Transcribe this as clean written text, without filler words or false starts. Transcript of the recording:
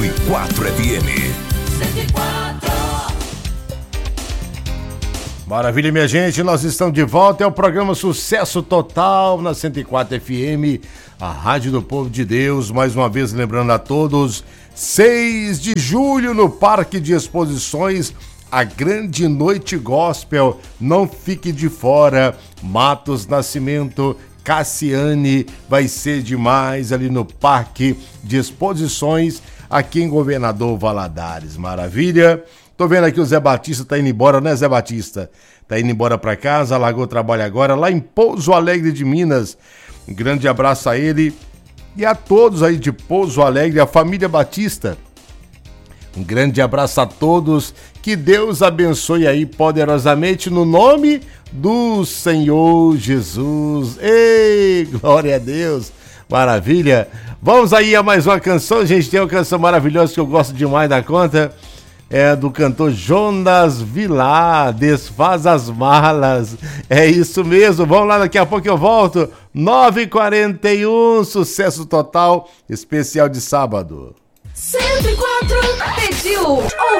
104 FM. 104. Maravilha, minha gente, nós estamos de volta, é o programa Sucesso Total na 104 FM, a Rádio do Povo de Deus. Mais uma vez lembrando a todos, 6 de julho no Parque de Exposições, a grande noite gospel, não fique de fora. Matos Nascimento, Cassiane, vai ser demais ali no Parque de Exposições, aqui em Governador Valadares. Maravilha. Tô vendo aqui o Zé Batista tá indo embora, né, Zé Batista? Tá indo embora pra casa, largou o trabalho agora, lá em Pouso Alegre de Minas. Um grande abraço a ele e a todos aí de Pouso Alegre, a família Batista. Um grande abraço a todos, que Deus abençoe aí poderosamente no nome do Senhor Jesus. Ei, glória a Deus, maravilha. Vamos aí a mais uma canção, gente, tem uma canção maravilhosa que eu gosto demais da conta. É do cantor Jonas Vilar, Desfaz as Malas. É isso mesmo, vamos lá, daqui a pouco eu volto. 9h41, sucesso total, especial de sábado. 104 pediu,